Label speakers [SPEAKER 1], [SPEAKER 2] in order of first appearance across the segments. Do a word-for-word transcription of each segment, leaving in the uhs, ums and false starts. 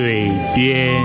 [SPEAKER 1] 水边。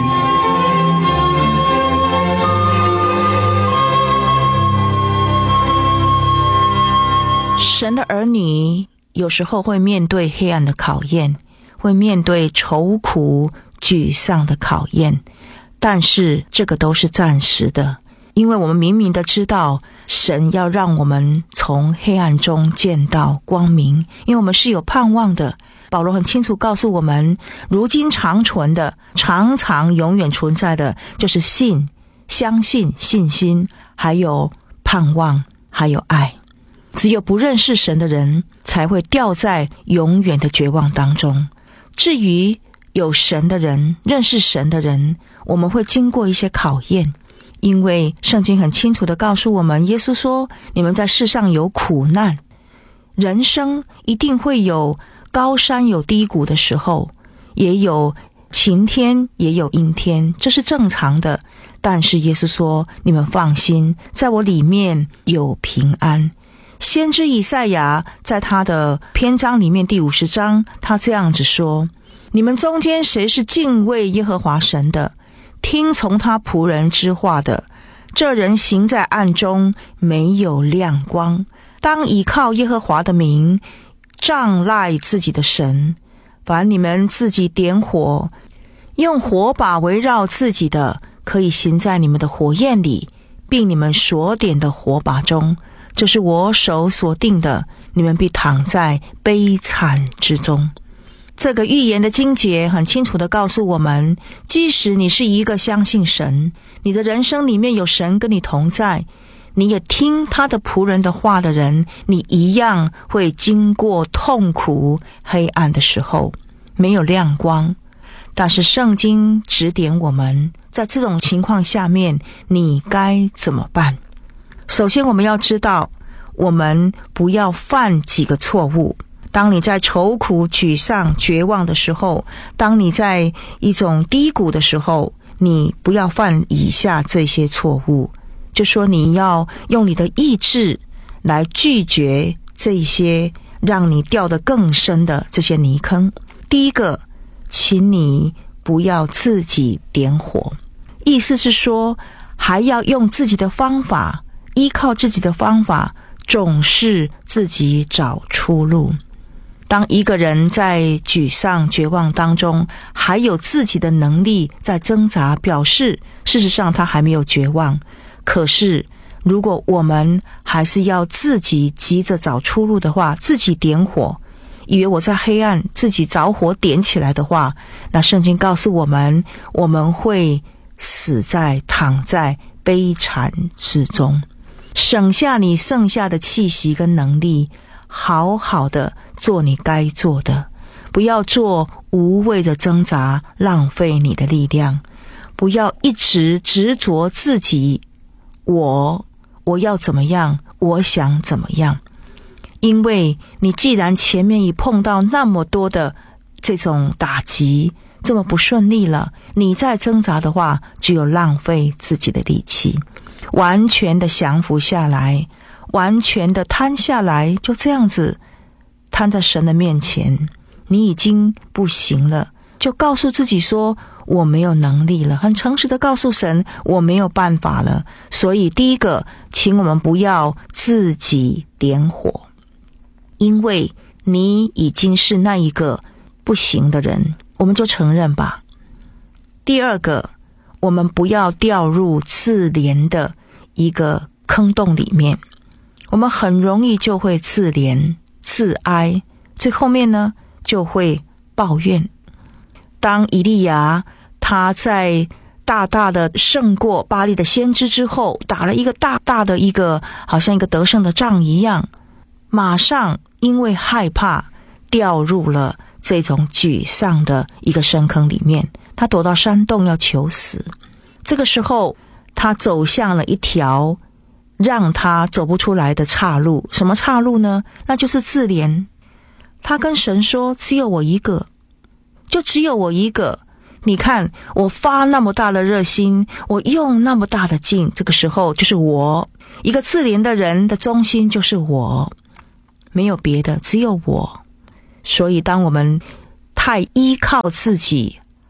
[SPEAKER 2] 神的儿女有时候会面对黑暗的考验，会面对愁苦沮丧的考验，但是这个都是暂时的，因为我们明明的知道神要让我们从黑暗中见到光明，因为我们是有盼望的。保罗很清楚告诉我们，如今长存的，常常永远存在的，就是信、相信、信心，还有盼望，还有爱。只有不认识神的人才会掉在永远的绝望当中。至于有神的人，认识神的人，我们会经过一些考验，因为圣经很清楚地告诉我们，耶稣说，你们在世上有苦难，人生一定会有高山有低谷的时候，也有晴天也有阴天，这是正常的。但是耶稣说，你们放心，在我里面有平安。先知以赛亚在他的篇章里面第五十章，他这样子说，你们中间谁是敬畏耶和华神的，听从他仆人之话的，这人行在暗中，没有亮光，当倚靠耶和华的名，仗赖自己的神。凡你们自己点火，用火把围绕自己的，可以行在你们的火焰里，并你们所点的火把中，这是我手所定的，你们必躺在悲惨之中。这个预言的经节很清楚地告诉我们，即使你是一个相信神，你的人生里面有神跟你同在，你也听他的仆人的话的人，你一样会经过痛苦黑暗的时候，没有亮光。但是圣经指点我们，在这种情况下面你该怎么办。首先我们要知道，我们不要犯几个错误。当你在愁苦、沮丧、绝望的时候，当你在一种低谷的时候，你不要犯以下这些错误。就说你要用你的意志来拒绝这些让你掉得更深的这些泥坑。第一个，请你不要自己点火，意思是说还要用自己的方法，依靠自己的方法，总是自己找出路。当一个人在沮丧绝望当中，还有自己的能力在挣扎，表示事实上他还没有绝望。可是如果我们还是要自己急着找出路的话，自己点火，以为我在黑暗自己着火点起来的话，那圣经告诉我们，我们会死在躺在悲惨之中。省下你剩下的气息跟能力，好好的做你该做的，不要做无谓的挣扎，浪费你的力量。不要一直执着自己，我我要怎么样，我想怎么样。因为你既然前面已碰到那么多的这种打击，这么不顺利了，你再挣扎的话，只有浪费自己的力气。完全的降服下来，完全的摊下来，就这样子摊在神的面前，你已经不行了，就告诉自己说，我没有能力了，很诚实的告诉神，我没有办法了。所以第一个，请我们不要自己点火，因为你已经是那一个不行的人，我们就承认吧。第二个，我们不要掉入自怜的一个坑洞里面，我们很容易就会自怜自哀，最后面呢就会抱怨。当以利亚他在大大的胜过巴力的先知之后，打了一个大大的一个好像一个得胜的仗一样，马上因为害怕掉入了这种沮丧的一个深坑里面，他躲到山洞要求死。这个时候他走向了一条让他走不出来的岔路。什么岔路呢？那就是自怜。他跟神说，只有我一个，就只有我一个，你看我发那么大的热心，我用那么大的劲，这个时候就是我，一个自怜的人的中心就是我，没有别的，只有我。所以当我们太依靠自己，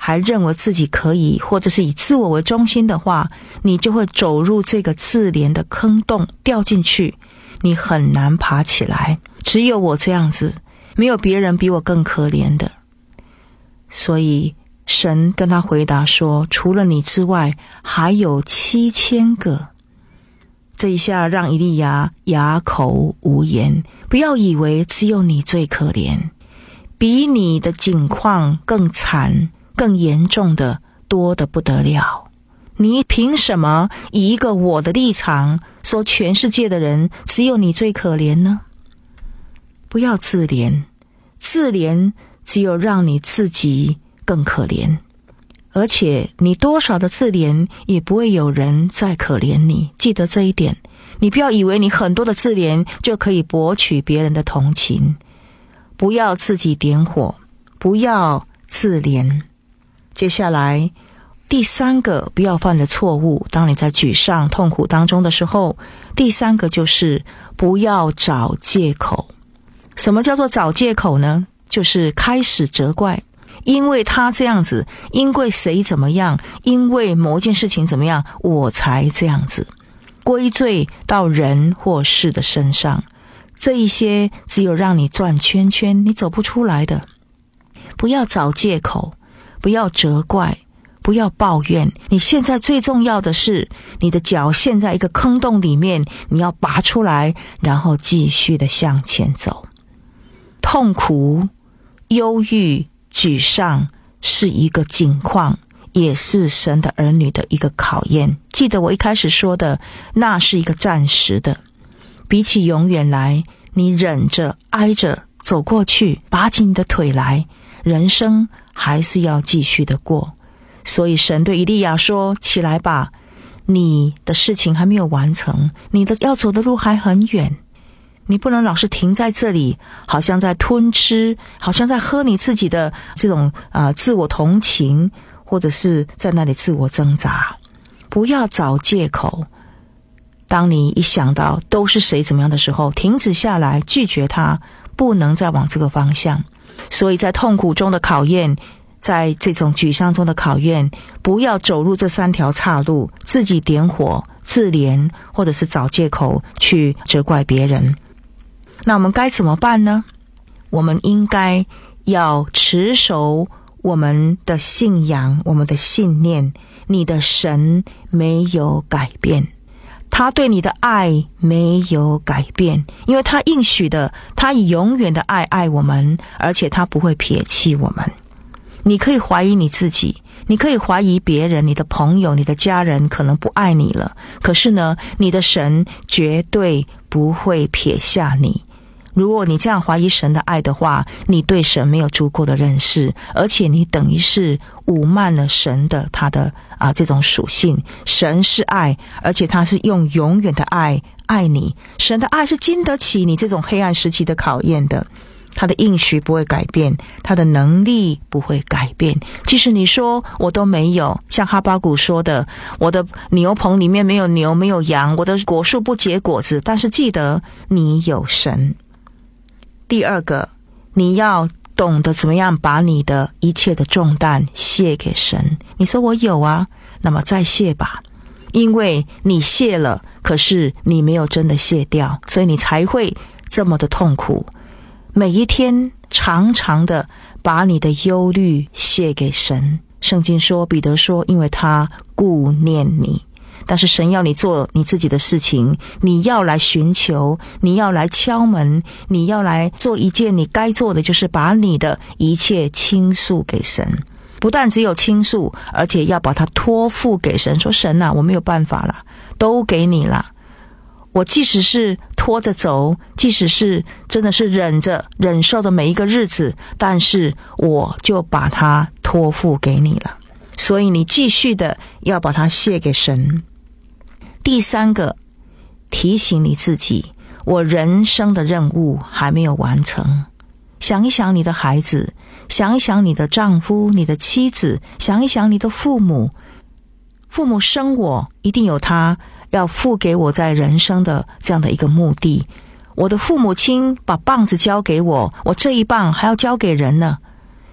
[SPEAKER 2] 还认为自己可以，或者是以自我为中心的话，你就会走入这个自怜的坑洞，掉进去，你很难爬起来。只有我这样子，没有别人比我更可怜的。所以神跟他回答说，除了你之外，还有七千个。这一下让以利亚哑口无言。不要以为只有你最可怜，比你的境况更惨更严重的多得不得了。你凭什么以一个我的立场说全世界的人只有你最可怜呢？不要自怜，自怜只有让你自己更可怜，而且你多少的自怜也不会有人再可怜你，记得这一点。你不要以为你很多的自怜就可以博取别人的同情，不要自己点火，不要自怜。接下来第三个不要犯的错误，当你在沮丧痛苦当中的时候，第三个就是不要找借口。什么叫做找借口呢？就是开始责怪，因为他这样子，因为谁怎么样，因为某件事情怎么样，我才这样子，归罪到人或事的身上。这一些只有让你转圈圈，你走不出来的。不要找借口，不要责怪，不要抱怨。你现在最重要的是，你的脚陷在一个坑洞里面，你要拔出来，然后继续的向前走。痛苦、忧郁、沮丧是一个境况，也是神的儿女的一个考验。记得我一开始说的，那是一个暂时的，比起永远来，你忍着挨着走过去，拔起你的腿来，人生还是要继续的过。所以神对以利亚说，起来吧，你的事情还没有完成，你的要走的路还很远，你不能老是停在这里，好像在吞吃，好像在喝你自己的这种呃自我同情，或者是在那里自我挣扎。不要找借口。当你一想到都是谁怎么样的时候，停止下来，拒绝他，不能再往这个方向。所以在痛苦中的考验，在这种沮丧中的考验，不要走入这三条岔路，自己点火、自怜，或者是找借口去责怪别人。那我们该怎么办呢？我们应该要持守我们的信仰，我们的信念。你的神没有改变，他对你的爱没有改变，因为他应许的，他以永远的爱爱我们，而且他不会撇弃我们。你可以怀疑你自己，你可以怀疑别人，你的朋友、你的家人可能不爱你了，可是呢，你的神绝对不会撇下你。如果你这样怀疑神的爱的话，你对神没有足够的认识，而且你等于是侮慢了神的他的啊这种属性。神是爱，而且他是用永远的爱爱你。神的爱是经得起你这种黑暗时期的考验的，他的应许不会改变，他的能力不会改变。即使你说我都没有，像哈巴谷说的，我的牛棚里面没有牛没有羊，我的果树不结果子，但是记得你有神。第二个，你要懂得怎么样把你的一切的重担卸给神。你说我有啊，那么再卸吧，因为你卸了，可是你没有真的卸掉，所以你才会这么的痛苦。每一天常常的把你的忧虑卸给神。圣经说，彼得说，因为他顾念你。但是神要你做你自己的事情，你要来寻求，你要来敲门，你要来做一件你该做的，就是把你的一切倾诉给神。不但只有倾诉，而且要把它托付给神，说神啊，我没有办法了，都给你了。我即使是拖着走，即使是真的是忍着忍受的每一个日子，但是我就把它托付给你了。所以你继续的要把它卸给神。第三个，提醒你自己，我人生的任务还没有完成。想一想你的孩子，想一想你的丈夫、你的妻子，想一想你的父母。父母生我，一定有他要付给我在人生的这样的一个目的。我的父母亲把棒子交给我，我这一棒还要交给人呢。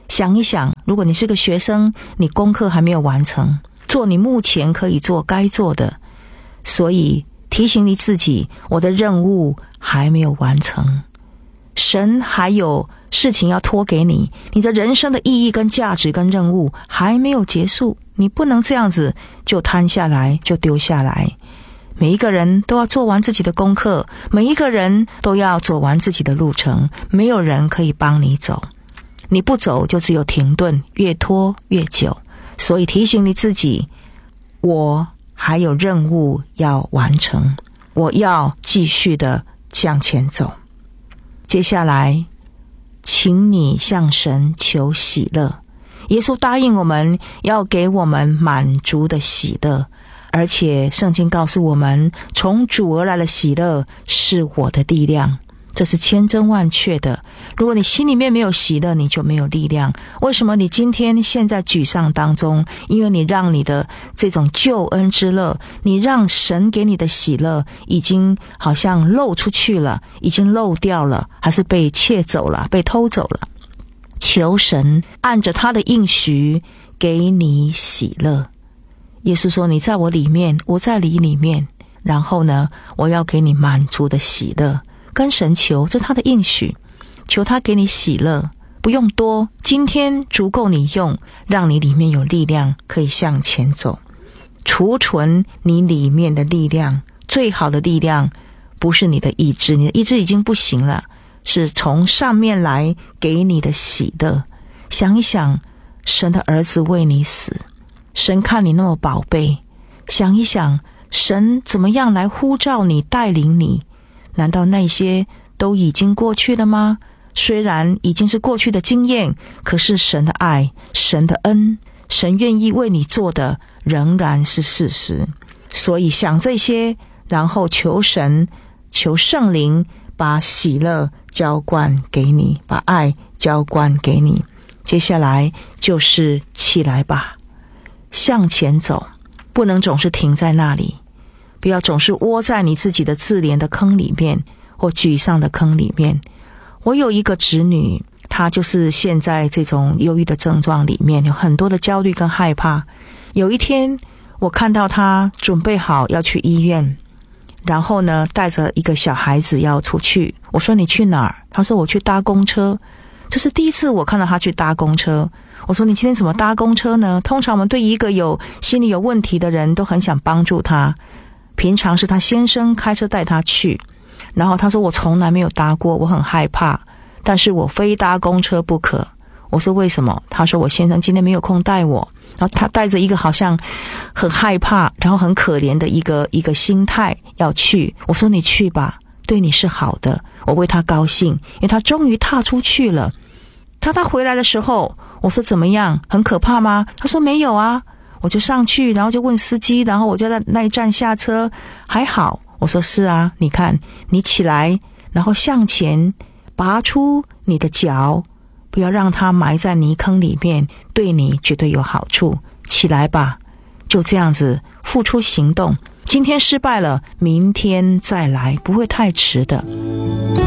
[SPEAKER 2] 想一想，如果你是个学生，你功课还没有完成，做你目前可以做该做的，所以提醒你自己，我的任务还没有完成，神还有事情要托给你，你的人生的意义跟价值跟任务还没有结束，你不能这样子就摊下来就丢下来。每一个人都要做完自己的功课，每一个人都要走完自己的路程，没有人可以帮你走，你不走就只有停顿，越拖越久。所以提醒你自己，我还有任务要完成，我要继续的向前走。接下来请你向神求喜乐，耶稣答应我们要给我们满足的喜乐，而且圣经告诉我们，从主而来的喜乐是我的力量，这是千真万确的。如果你心里面没有喜乐，你就没有力量。为什么你今天现在沮丧当中？因为你让你的这种救恩之乐，你让神给你的喜乐已经好像漏出去了，已经漏掉了，还是被窃走了，被偷走了。求神按着他的应许给你喜乐。耶稣说，你在我里面，我在你里面，然后呢，我要给你满足的喜乐。跟神求，这是他的应许，求他给你喜乐，不用多，今天足够你用，让你里面有力量可以向前走，储存你里面的力量。最好的力量不是你的意志，你的意志已经不行了，是从上面来给你的喜乐。想一想，神的儿子为你死，神看你那么宝贝，想一想神怎么样来呼召你，带领你，难道那些都已经过去了吗？虽然已经是过去的经验，可是神的爱，神的恩，神愿意为你做的仍然是事实。所以想这些，然后求神，求圣灵把喜乐浇灌给你，把爱浇灌给你。接下来就是起来吧，向前走，不能总是停在那里，不要总是窝在你自己的自怜的坑里面，或沮丧的坑里面。我有一个侄女，她就是现在这种忧郁的症状里面有很多的焦虑跟害怕。有一天我看到她准备好要去医院，然后呢带着一个小孩子要出去。我说你去哪儿？她说我去搭公车。这是第一次我看到她去搭公车。我说你今天怎么搭公车呢？通常我们对一个有心理有问题的人都很想帮助他，平常是他先生开车带他去，然后他说我从来没有搭过，我很害怕，但是我非搭公车不可。我说为什么？他说我先生今天没有空带我，然后他带着一个好像很害怕然后很可怜的一个一个心态要去。我说你去吧，对你是好的，我为他高兴，因为他终于踏出去了。他他回来的时候，我说怎么样，很可怕吗？他说没有啊。我就上去，然后就问司机，然后我就在那一站下车，还好。我说是啊，你看你起来，然后向前拔出你的脚，不要让它埋在泥坑里面，对你绝对有好处。起来吧，就这样子付出行动。今天失败了，明天再来，不会太迟的。